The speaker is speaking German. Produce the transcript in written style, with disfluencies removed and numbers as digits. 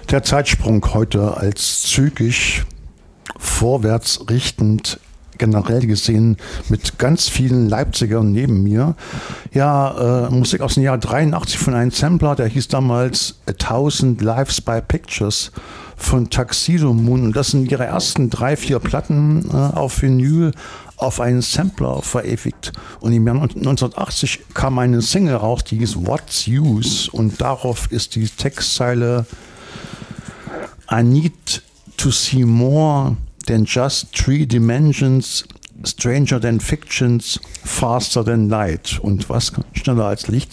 Der Zeitsprung heute als zügig, vorwärts richtend, generell gesehen mit ganz vielen Leipzigern neben mir. Ja, Musik aus dem Jahr 83 von einem Sampler, der hieß damals 1000 Lives by Pictures von Tuxedo Moon. Und das sind ihre ersten 3-4 Platten auf Vinyl auf einen Sampler verewigt. Und im Jahr 1980 kam eine Single raus, die hieß What's Use? Und darauf ist die Textzeile I need to see more than just 3 dimensions, stranger than fictions, faster than light. Und was schneller als Licht